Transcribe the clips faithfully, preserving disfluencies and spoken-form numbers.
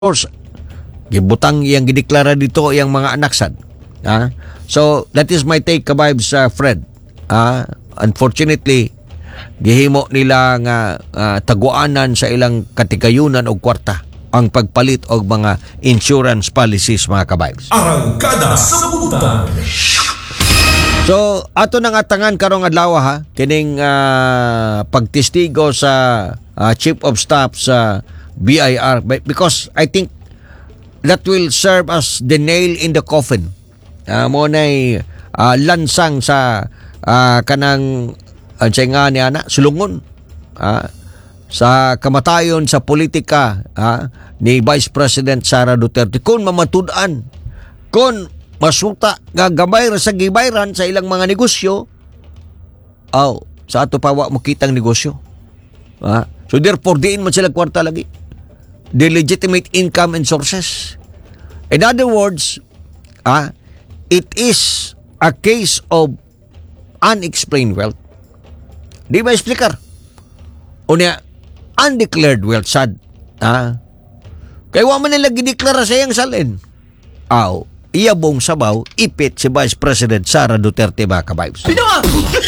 course, gibutang iyang gideklara dito iyang mga anak sad. Ah, so that is my take kabibes, uh, Fred. Ah, unfortunately, gihimo nila nga uh, taguanan sa ilang katigayunan og kwarta ang pagpalit og mga insurance policies, mga kabibes. Arangkada sa Buntan. So, ato nang atangan karong adlaw ha, kining uh, pagtestigo sa uh, Chief of Staff sa B I R, because I think that will serve as the nail in the coffin. Uh, mo nay uh, lansang sa uh, kanang uh, nga ni ana sulungon uh, sa kamatayon sa politika uh, ni Vice President Sara Duterte kung mamatud-an, kung masuta nga gamay ra sa gibayran sa ilang mga negosyo. Aw, sa ato pa wa mo kitang negosyo. Uh, so therefore diin man sila kwarta lagi. The legitimate income and sources. In other words, ah, it is a case of unexplained wealth. Di ba explicar? O niya, undeclared wealth sad. Ah, kaya wa man nila gideklara sa iyang salin. Aw, iyabong sabaw, ipit si Vice President Sara Duterte, mga kabibes. Pinoa!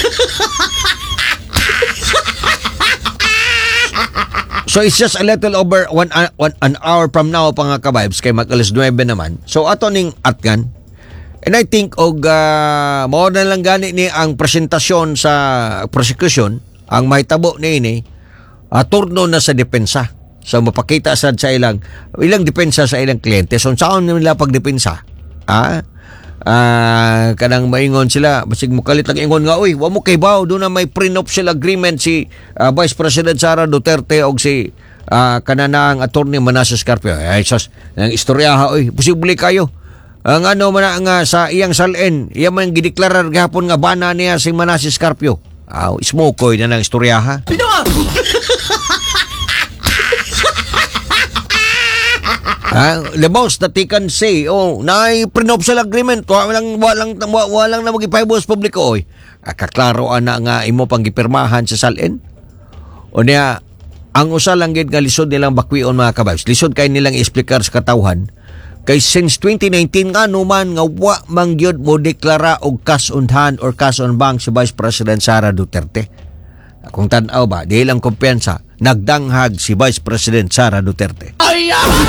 So it's just a little over one, uh, one an hour from now, mga kabibes, kay mag-alas nuwebe naman. So ato ning atgan. And I think og uh, mao na lang gani ni ang presentasyon sa prosecution, ang mahitabo ni ini uh, turno na sa depensa. So mapakita sad sa ilang ilang depensa sa ilang kliyente. So saan nila pagdepensa? Ah, ah kanang maingon sila basig mo kalit ang ingon nga, uy, wa mo kay baw do na may prenuptial agreement si uh, Vice President Sara Duterte og si uh, kananang attorney Manasseh Scarpio. Ay sus, ang istorya ha, uy, posible kayo. Ang ano man nga sa iyang salin, iya man gideklarar gihapon nga bana niya si Manasseh Scarpio. Aw, uh, smokoy na nang istorya ha. Pinoa! Ah, the most that they can say, oh, naay prenuptial agreement, walang walang walang na magipahibos publiko, oy. Ah, kaklaro ana nga imo pang gipirmahan sa salin. O niya, ang usa lang gid nga lisod nilang bakwion, mga kababs. Lisod kay nilang iexplikar sa katawhan. Kay since twenty nineteen nga numan nga wa man gyud mo deklara og cash on hand or cash on bank si Vice President Sara Duterte. Kung tan-aw ba, di lang kumpiyansa, nagdanghag si Vice President Sara Duterte. Ay!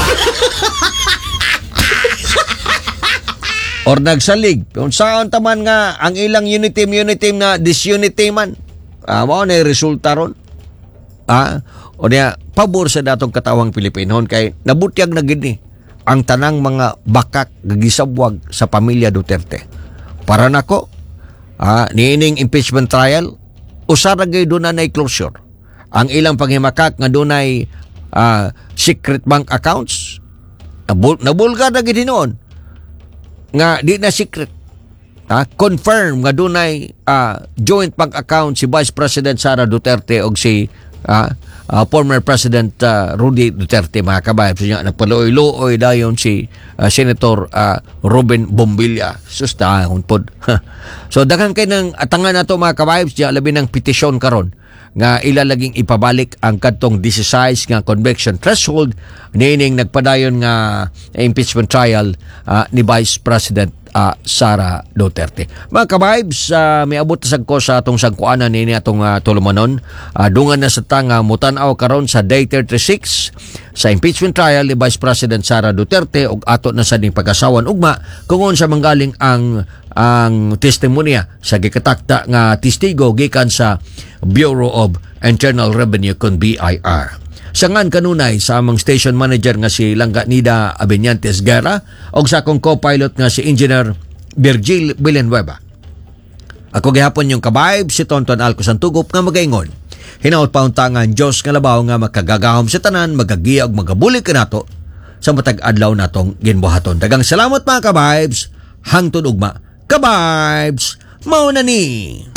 Or nagsalig. Kung saan taman nga ang ilang unity unity na disunity man. Ah, mao na resulta ron. Ah, o niya, pabor sa datong katawang Pilipinon kay nabutyag na gini ang tanang mga bakak gagisabwag sa pamilya Duterte. Para nako, ah, niining impeachment trial, usara gay doon na closure. Ang ilang panghimakak nga doon ay uh, secret bank accounts, nabul nabulga na gid noon nga di na secret. Ha? Confirm nga doon ay uh, joint bank account si Vice President Sara Duterte og si uh, uh, former President uh, Rudy Duterte, mga kabayan. So, nagpaluoy-luoy dayon si uh, Senator uh, Ruben Bombilla. Susta, hunpod. So, daghang kay ng atangan nato, mga kabayan, siya labi ng petisyon karon nga ilalaging ipabalik ang kadtong disesize nga conviction threshold nining nagpadayon nga impeachment trial uh, ni Vice President uh, Sara Duterte. Mga kabibes, uh, may abot sa ko sa atong sagkuanan nini atong uh, tulumanon. Uh, dungan na sa tanga mutan-aw karon sa day thirty-six sa impeachment trial ni Vice President Sara Duterte ug ato na sa ning pag-asawan ugma kung unsa manggaling ang ang testimonya sa gikatakda nga testigo gikan sa Bureau of Internal Revenue kon B I R. Sangan kanunay sa among station manager nga si Langga Nida Abeñantes Guerra og sa akong co-pilot nga si Engineer Virgil Villanueva. Ako gihapon yung kabayb si Tonton Alco Santugop nga magaingon. Hinaot pauntangan Diyos nga labaw nga makagagahom sa tanan, magagiya og magabuli kanato sa matag adlaw natong ginbuhaton. Dagang salamat, mga kabibes. Hangtod ugma. Kabibes, mao na ni.